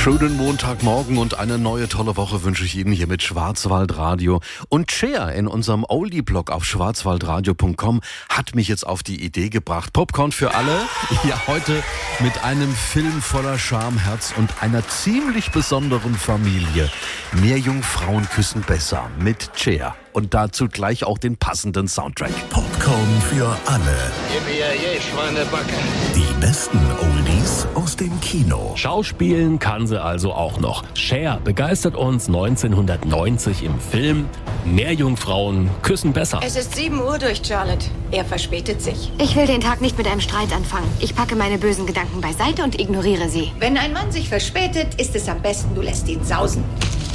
Schönen Montagmorgen und eine neue tolle Woche wünsche ich Ihnen hier mit Schwarzwaldradio. Und Cher in unserem Oldie-Blog auf schwarzwaldradio.com hat mich jetzt auf die Idee gebracht. Popcorn für alle. Ja, heute mit einem Film voller Charme, Herz und einer ziemlich besonderen Familie. Meerjungfrauen küssen besser mit Cher. Und dazu gleich auch den passenden Soundtrack. Popcorn für alle. Gib mir je Schweinebacke. Die besten Oldies aus dem Kino. Schauspielen kann sie also auch noch. Cher begeistert uns 1990 im Film Meerjungfrauen küssen besser. Es ist 7 Uhr durch, Charlotte. Er verspätet sich. Ich will den Tag nicht mit einem Streit anfangen. Ich packe meine bösen Gedanken beiseite und ignoriere sie. Wenn ein Mann sich verspätet, ist es am besten, du lässt ihn sausen.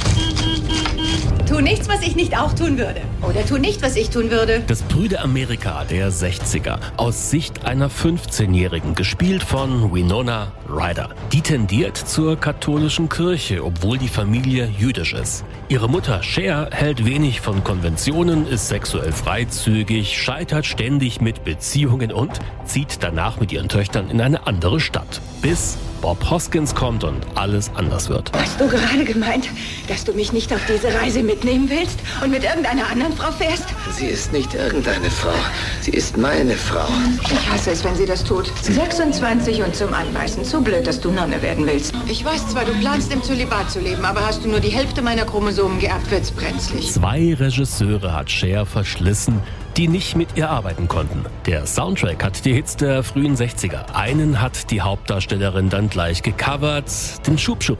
Tu nichts, was ich nicht auch tun würde. Oder tu nicht, was ich tun würde. Das prüde Amerika der 60er. Aus Sicht einer 15-Jährigen, gespielt von Winona Ryder. Die tendiert zur katholischen Kirche, obwohl die Familie jüdisch ist. Ihre Mutter Cher hält wenig von Konventionen, ist sexuell freizügig, scheitert ständig mit Beziehungen und zieht danach mit ihren Töchtern in eine andere Stadt. Bis Bob Hoskins kommt und alles anders wird. Hast du gerade gemeint, dass du mich nicht auf diese Reise mitnehmen willst und mit irgendeiner anderen Frau fährst? Sie ist nicht irgendeine Frau. Sie ist meine Frau. Ich hasse es, wenn sie das tut. 26 und zum Anbeißen. Zu blöd, dass du Nonne werden willst. Ich weiß zwar, du planst im Zölibat zu leben, aber hast du nur die Hälfte meiner Chromosomen geerbt, wird's brenzlig. 2 Regisseure hat Cher verschlissen, die nicht mit ihr arbeiten konnten. Der Soundtrack hat die Hits der frühen 60er. Einen hat die Hauptdarstellerin dann gleich gecovert, den Schub